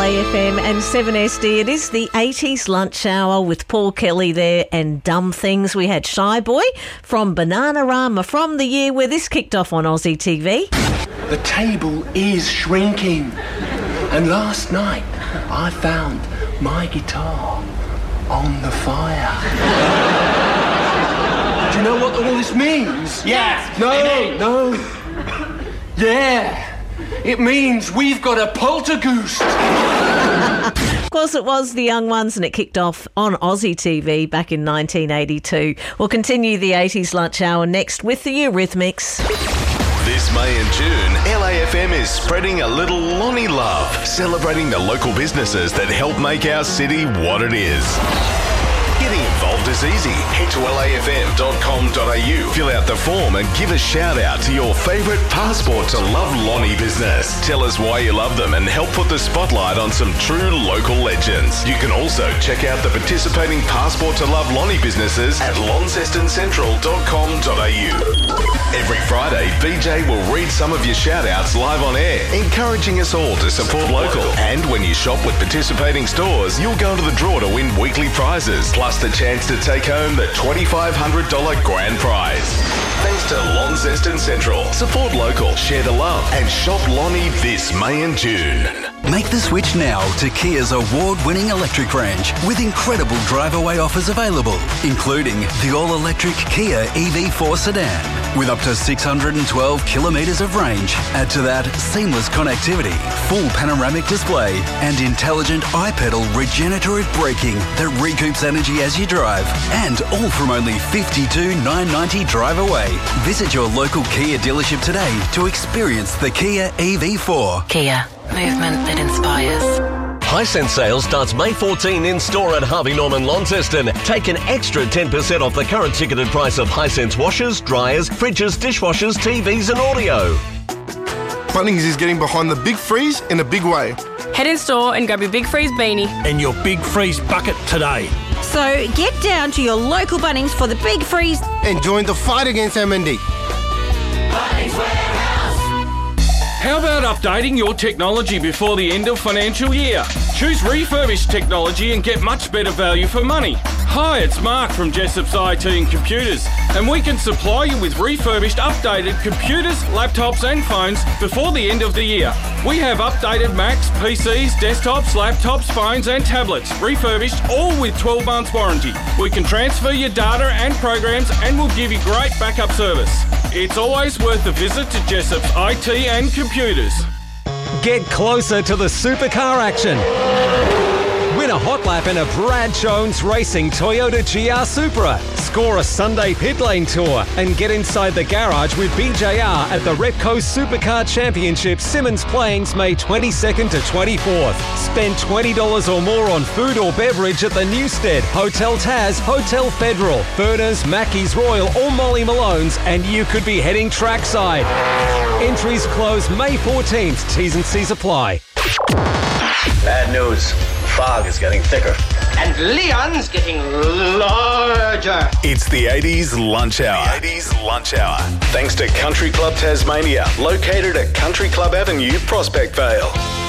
LAFM and 7SD. It is the 80s lunch hour with Paul Kelly there and Dumb Things. We had Shy Boy from Bananarama from the year where this kicked off on Aussie TV. The table is shrinking. And last night I found my guitar on the fire. Do you know what all this means? Yes. No. Yeah. It means we've got a poltergeist. Of course, it was The Young Ones and it kicked off on Aussie TV back in 1982. We'll continue the 80s lunch hour next with the Eurythmics. This May and June, LAFM is spreading a little Lonnie love, celebrating the local businesses that help make our city what it is. Getting involved is easy. Head to lafm.com.au, fill out the form and give a shout out to your favourite Passport to Love Lonnie business. Tell us why you love them and help put the spotlight on some true local legends. You can also check out the participating Passport to Love Lonnie businesses at launcestoncentral.com.au. Every Friday, BJ will read some of your shout outs live on air, encouraging us all to support local. And when you shop with participating stores, you'll go into the draw to win weekly prizes, plus the chance to take home the $2,500 grand prize. Thanks to Launceston Central. Support local, share the love, and shop Lonnie this May and June. Make the switch now to Kia's award-winning electric range with incredible drive-away offers available, including the all-electric Kia EV4 sedan with up to 612 kilometres of range. Add to that seamless connectivity, full panoramic display, and intelligent iPedal regenerative braking that recoups energy as you drive. And all from only $52,990 drive away. Visit your local Kia dealership today to experience the Kia EV4. Kia. Movement that inspires. Hisense sale starts May 14 in store at Harvey Norman Launceston. Take an extra 10% off the current ticketed price of Hisense washers, dryers, fridges, dishwashers, TVs and audio. Bunnings is getting behind the Big Freeze in a big way. Head in store and grab your Big Freeze beanie and your Big Freeze bucket today. So get down to your local Bunnings for the Big Freeze and join the fight against MND. Bunnings Warehouse. How about updating your technology before the end of financial year? Choose refurbished technology and get much better value for money. Hi, it's Mark from Jessop's IT and Computers, and we can supply you with refurbished, updated computers, laptops and phones before the end of the year. We have updated Macs, PCs, desktops, laptops, phones and tablets, refurbished, all with 12 months warranty. We can transfer your data and programs and we'll give you great backup service. It's always worth a visit to Jessop's IT and Computers. Get closer to the supercar action. Win a hot lap in a Brad Jones Racing Toyota GR Supra. Score a Sunday pit lane tour and get inside the garage with BJR at the Repco Supercar Championship Simmons Plains May 22nd to 24th. Spend $20 or more on food or beverage at the Newstead, Hotel Taz, Hotel Federal, Furners, Mackey's Royal or Molly Malone's and you could be heading trackside. Entries close May 14th. T's and C's apply. Bad news. Fog is getting thicker. And Leon's getting larger. It's the 80s Lunch Hour. The 80s Lunch Hour. Thanks to Country Club Tasmania, located at Country Club Avenue, Prospect Vale.